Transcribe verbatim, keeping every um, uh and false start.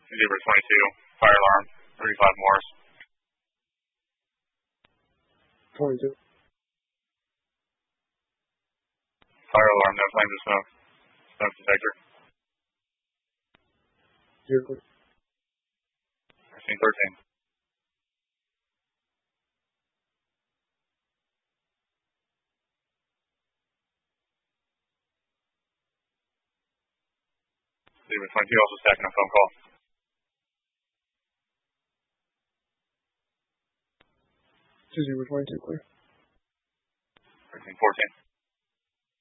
Zebra twenty-two, fire alarm, thirty-five Morse. twenty-two. Fire alarm, no flames or smoke. Smoke detector. Zero clear. Scene thirteen. Zebra twenty-two also stacking a phone call. Zebra twenty-two clear. Scene fourteen.